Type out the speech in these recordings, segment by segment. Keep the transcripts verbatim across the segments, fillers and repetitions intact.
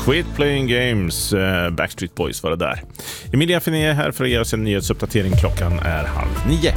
Quit Playing Games, uh, Backstreet Boys var det där. Emilia Finé här för att ge oss en nyhetsuppdatering. Klockan är halv nio.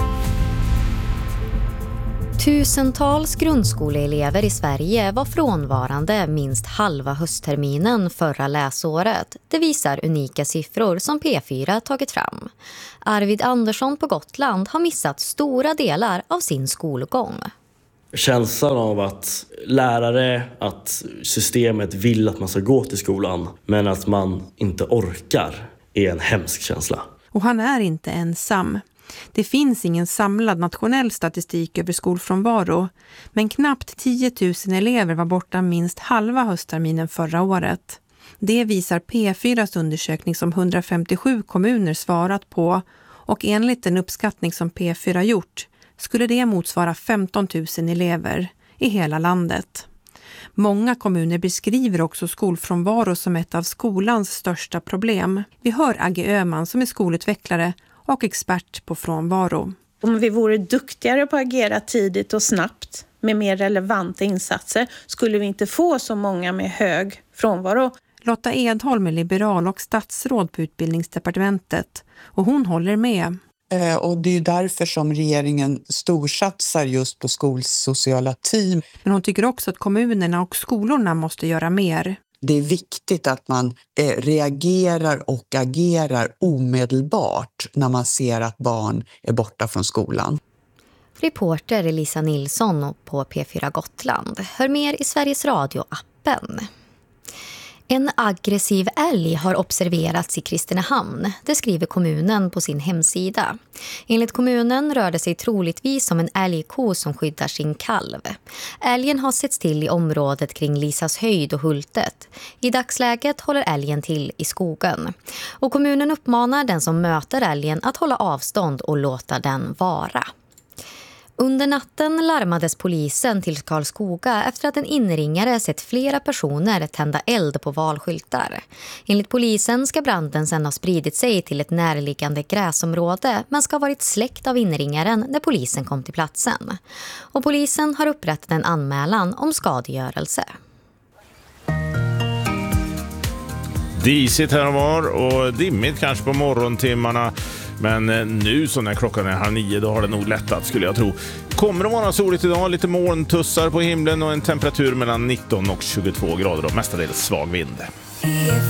Tusentals grundskoleelever i Sverige var frånvarande minst halva höstterminen förra läsåret. Det visar unika siffror som P fyra tagit fram. Arvid Andersson på Gotland har missat stora delar av sin skolgång. Känslan av att lärare, att systemet vill att man ska gå till skolan men att man inte orkar är en hemsk känsla. Och han är inte ensam. Det finns ingen samlad nationell statistik över skolfrånvaro, men knappt tio tusen elever var borta minst halva höstterminen förra året. Det visar P fyras undersökning som hundrafemtiosju kommuner svarat på, och enligt en uppskattning som P fyra gjort skulle det motsvara femton tusen elever i hela landet. Många kommuner beskriver också skolfrånvaro som ett av skolans största problem. Vi hör Agge Öhman som är skolutvecklare och expert på frånvaro. Om vi vore duktigare på att agera tidigt och snabbt med mer relevanta insatser skulle vi inte få så många med hög frånvaro. Lotta Edholm är liberal och statsråd på utbildningsdepartementet, och hon håller med. Eh, och det är därför som regeringen storsatsar just på skolsociala team. Men hon tycker också att kommunerna och skolorna måste göra mer. Det är viktigt att man eh, reagerar och agerar omedelbart när man ser att barn är borta från skolan. Reporter Elisa Nilsson på P fyra Gotland. Hör mer i Sveriges Radio-appen. En aggressiv älg har observerats i Kristinehamn, det skriver kommunen på sin hemsida. Enligt kommunen rör det sig troligtvis om en älgko som skyddar sin kalv. Älgen har setts till i området kring Lisas höjd och Hultet. I dagsläget håller älgen till i skogen. Och kommunen uppmanar den som möter älgen att hålla avstånd och låta den vara. Under natten larmades polisen till Karlskoga efter att en inringare sett flera personer tända eld på valskyltar. Enligt polisen ska branden sedan ha spridit sig till ett närliggande gräsområde men ska ha varit släckt av inringaren när polisen kom till platsen. Och polisen har upprättat en anmälan om skadegörelse. Disigt här och var och dimmigt kanske på morgontimmarna. Men nu så när klockan är halv nio då har det nog lättat skulle jag tro. Kommer det vara soligt idag, lite molntussar på himlen och en temperatur mellan nitton och tjugotvå grader och mestadels svag vind.